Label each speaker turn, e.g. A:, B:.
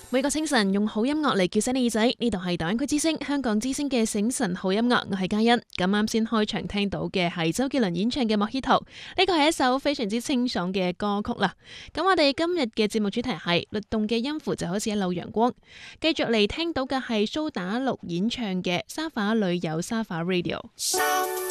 A: 每個清晨用好音樂嚟叫醒你耳仔，呢度係大灣區之聲、香港之聲嘅醒晨好音樂，我係嘉欣。咁啱先開場聽到嘅係周杰倫演唱嘅《莫希圖》，呢個係一首非常之清爽嘅歌曲啦。咁我哋今日嘅節目主題係律動嘅音符就好似一縷陽光。繼續嚟聽到嘅係蘇打綠演唱嘅《沙發裏有沙發 Radio》。